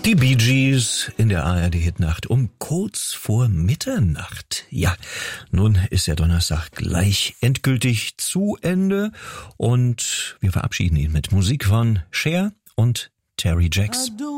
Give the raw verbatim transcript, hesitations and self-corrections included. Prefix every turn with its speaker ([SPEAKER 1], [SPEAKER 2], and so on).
[SPEAKER 1] Die Bee Gees in der A R D-Hitnacht um kurz vor Mitternacht. Ja, nun ist der Donnerstag gleich endgültig zu Ende und wir verabschieden ihn mit Musik von Cher und Terry Jacks.
[SPEAKER 2] I don't